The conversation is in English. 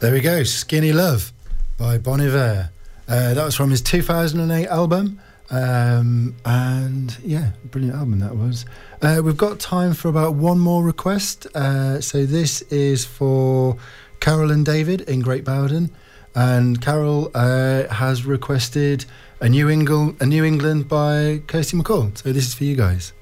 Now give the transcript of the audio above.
There we go, Skinny Love by Bon Iver. That was from his 2008 album. And yeah, brilliant album that was. We've got time for about one more request. So this is for Carol and David in Great Bowden. And Carol has requested a New England by Kirsty MacColl. So this is for you guys.